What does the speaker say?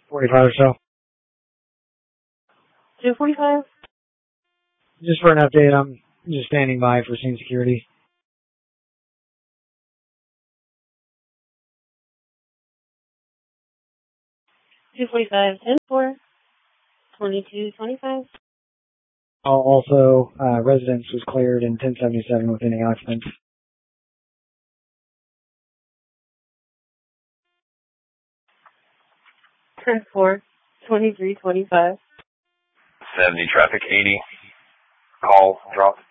45 or so. 245? Just for an update, I'm just standing by for scene security. $245, 10-4, 2225. Also, residence was cleared in 1077 with any occupants. 10-4, 2325. 70 traffic 80. Call drop.